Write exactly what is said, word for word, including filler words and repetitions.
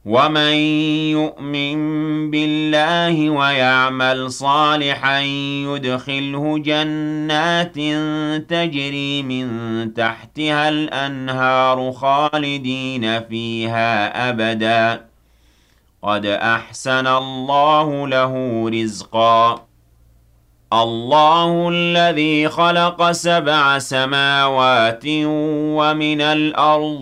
وَمَن يُؤْمِن بِاللَّهِ وَيَعْمَلْ صَالِحًا يُدْخِلْهُ جَنَّاتٍ تَجْرِي مِن تَحْتِهَا الْأَنْهَارُ خَالِدِينَ فِيهَا أَبَدًا ۖ قَدْ أَحْسَنَ اللَّهُ لَهُ رِزْقًا. اللَّهُ الَّذِي خَلَقَ سَبْعَ سَمَاوَاتٍ وَمِنَ الْأَرْضِ